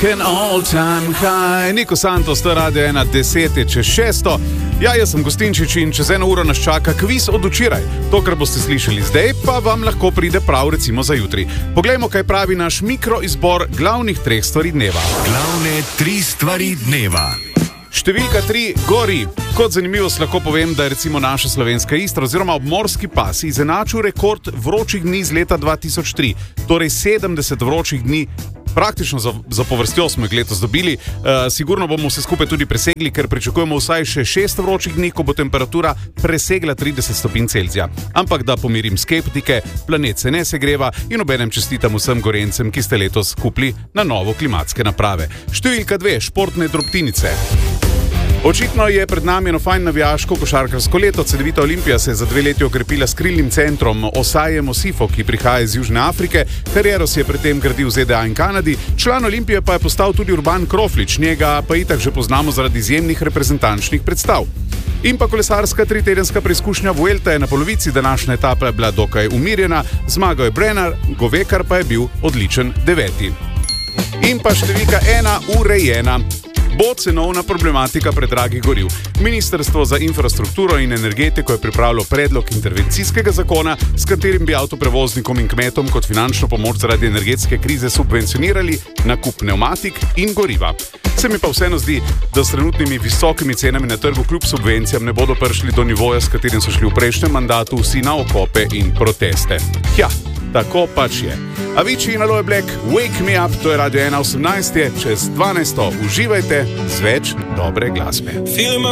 An all-time high. Niko Santos, to je Radio 1, 10:06. Ja, jaz sem Gostinčič in čez 1 uro nas čaka kviz od včeraj. To, kar boste slišali zdaj, pa vam lahko pride prav recimo za jutri. Poglejmo, kaj pravi naš mikroizbor glavnih 3 stvari dneva. Glavne 3 stvari dneva. Številka 3 gori. Kot zanimivost lahko povem, da je recimo naša slovenska Istra oziroma obmorski pas izenačil rekord vročih dni iz leta 2003. Torej 70 vročih dni. Praktično za povrstjo smo jih letos dobili. Sigurno bomo vse skupaj tudi presegli, ker pričakujemo vsaj še 6 vročih dni, ko bo temperatura presegla 30 stopinj Celzija. Ampak da pomirim skeptike, planet se ne segreva in obenem čestitam vsem Gorencem, ki ste letos kupili na novo klimatske naprave. Številka 2, športne drobtinice. Očitno je pred nami eno fajn navijaško košarkarsko leto. Cedevita Olimpija se je za 2 leti okrepila s krilnim centrom Osajem Osifo, ki prihaja iz Južne Afrike. Kariero si je predtem gradil v ZDA in Kanadi. Član Olimpije pa je postal tudi Urban Kroflič, njega pa itak že poznamo zaradi izjemnih reprezentančnih predstav. In pa kolesarska 3-tedenska preizkušnja Vuelta je na polovici, današnja etapa je bila dokaj umirjena, zmagal je Brenner, Govekar pa je bil odličen 9. In pa številka 1, urejena. Bo cenovna problematika predragih goriv. Ministrstvo za infrastrukturo in energetiko je pripravilo predlog intervencijskega zakona, s katerim bi avtoprevoznikom in kmetom kot finančno pomoč zaradi energetske krize subvencionirali nakup pnevmatik in goriva. Se mi pa vseeno zdi, da s trenutnimi visokimi cenami na trgu kljub subvencijam ne bodo prišli do nivoja, s katerim so šli v prejšnjem mandatu vsi na okope in proteste. Ja, tako pač je. Avicii in Aloe Black, Wake Me Up, to je Radio 1, 18, čez 12. Uživajte z več dobre glasbe.